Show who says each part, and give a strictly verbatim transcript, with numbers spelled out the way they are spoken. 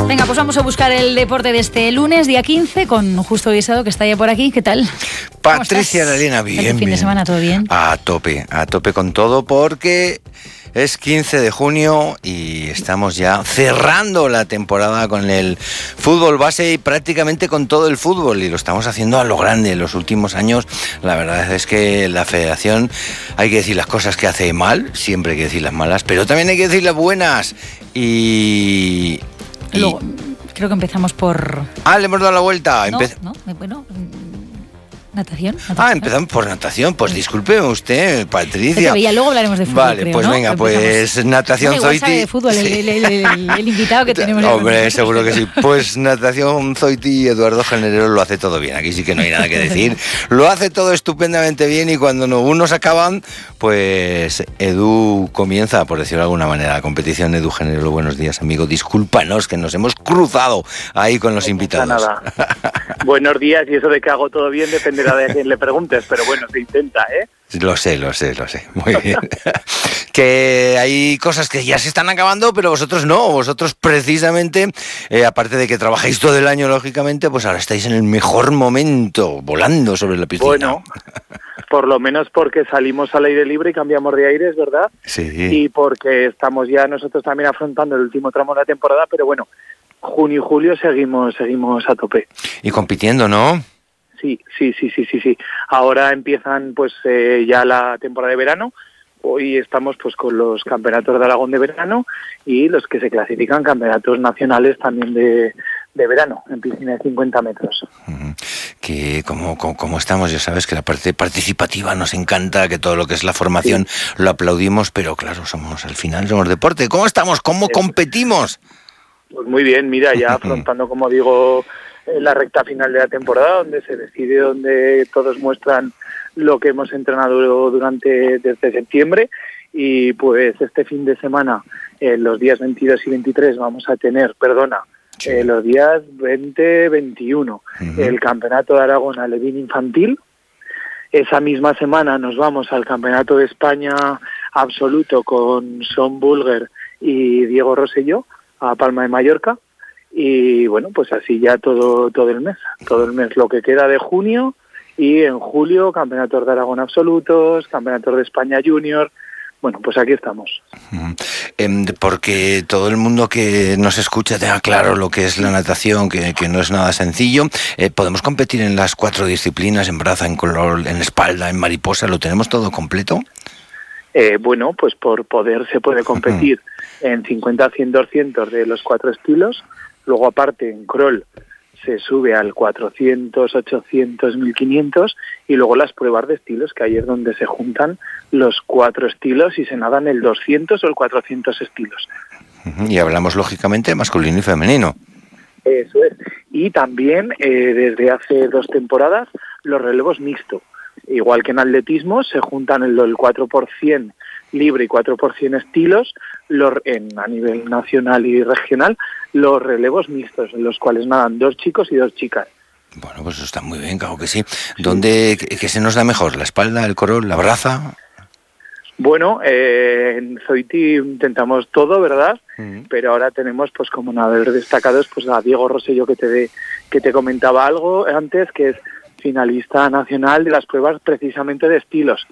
Speaker 1: Venga, pues vamos a buscar el deporte de este lunes, día quince, con Justo Guisado, que está ya por aquí. ¿Qué tal?
Speaker 2: Patricia Lalina, bien,
Speaker 1: ¿El fin
Speaker 2: bien.
Speaker 1: de semana todo bien?
Speaker 2: A tope, a tope con todo, porque es quince de junio y estamos ya cerrando la temporada con el fútbol base y prácticamente con todo el fútbol, y lo estamos haciendo a lo grande. En los últimos años, la verdad es que la federación, hay que decir las cosas que hace mal, siempre hay que decir las malas, pero también hay que decir las buenas. Y... y...
Speaker 1: Luego, creo que empezamos por...
Speaker 2: Ah, le hemos dado la vuelta.
Speaker 1: No,
Speaker 2: Empe...
Speaker 1: no, bueno... ¿Natación? ¿Natación?
Speaker 2: Ah, empezamos por natación. Pues disculpe usted, Patricia.
Speaker 1: Ya luego hablaremos de fútbol.
Speaker 2: Vale,
Speaker 1: creo,
Speaker 2: pues
Speaker 1: ¿no?
Speaker 2: venga, pues natación
Speaker 1: no,
Speaker 2: Zoiti.
Speaker 1: Sabe de fútbol, el, el, el, el, el invitado que tenemos.
Speaker 2: Hombre, seguro que sí. Pues natación Zoiti y Eduardo Generero lo hace todo bien. Aquí sí que no hay nada que decir. Lo hace todo estupendamente bien, y cuando no, unos acaban, pues Edu comienza, por decirlo de alguna manera, la competición. Edu Generero, buenos días, amigo. Discúlpanos que nos hemos cruzado ahí con los
Speaker 3: no
Speaker 2: invitados.
Speaker 3: Nada. Buenos días, y eso de que hago todo bien dependerá de a quién le preguntes, pero bueno, se intenta, ¿eh?
Speaker 2: Lo sé, lo sé, lo sé. Muy bien. Que hay cosas que ya se están acabando, pero vosotros no. Vosotros precisamente, eh, aparte de que trabajáis todo el año, lógicamente, pues ahora estáis en el mejor momento, volando sobre la piscina.
Speaker 3: Bueno, por lo menos porque salimos al aire libre y cambiamos de aires, ¿verdad?
Speaker 2: Sí.
Speaker 3: Y porque estamos ya nosotros también afrontando el último tramo de la temporada, pero bueno, junio y julio seguimos seguimos a tope.
Speaker 2: Y compitiendo, ¿no?
Speaker 3: Sí, sí, sí, sí, sí, sí. Ahora empiezan pues eh, ya la temporada de verano. Hoy estamos pues con los campeonatos de Aragón de verano y los que se clasifican campeonatos nacionales también de, de verano en piscina de cincuenta metros.
Speaker 2: Uh-huh. Que como, como, como estamos, ya sabes que la parte participativa nos encanta, que todo lo que es la formación sí. Lo aplaudimos, pero claro, somos al final somos deporte. ¿Cómo estamos? ¿Cómo sí. competimos?
Speaker 3: Pues muy bien, mira, ya afrontando, como digo, la recta final de la temporada, donde se decide, donde todos muestran lo que hemos entrenado durante desde septiembre, y pues este fin de semana, eh, los días veintidós y veintitrés, vamos a tener, perdona, sí. eh, los días veinte veintiuno, uh-huh. el Campeonato de Aragón Alevín Infantil. Esa misma semana nos vamos al Campeonato de España Absoluto con Son Bulger y Diego Rosselló a Palma de Mallorca. Y bueno, pues así ya todo todo el mes, todo el mes lo que queda de junio, y en julio campeonatos de Aragón absolutos, campeonatos de España junior. Bueno, pues aquí estamos.
Speaker 2: Porque todo el mundo que nos escucha tenga claro lo que es la natación, que, que no es nada sencillo. Eh, podemos competir en las cuatro disciplinas, en braza, en color, en espalda, en mariposa. ¿Lo tenemos todo completo?
Speaker 3: Eh, bueno, pues por poder se puede competir uh-huh. en cincuenta, cien, doscientos de los cuatro estilos. Luego, aparte, en crawl se sube al cuatrocientos, ochocientos, mil quinientos, y luego las pruebas de estilos, que ahí es donde se juntan los cuatro estilos y se nadan el doscientos o el cuatrocientos estilos.
Speaker 2: Y hablamos, lógicamente, masculino y femenino.
Speaker 3: Eso es. Y también, eh, desde hace dos temporadas, los relevos mixtos. Igual que en atletismo, se juntan el, el cuatro por ciento libre y cuatro por ciento estilos, los, en, a nivel nacional y regional, los relevos mixtos, en los cuales nadan dos chicos y dos chicas.
Speaker 2: Bueno, pues eso está muy bien, claro que sí. ¿Dónde, qué, qué se nos da mejor? ¿La espalda, el crawl, la braza?
Speaker 3: Bueno, eh, en Zoiti intentamos todo, ¿verdad? Uh-huh. Pero ahora tenemos, pues como nadadores destacados, pues a Diego Rosselló, que te, de, que te comentaba algo antes, que es finalista nacional de las pruebas precisamente de estilos.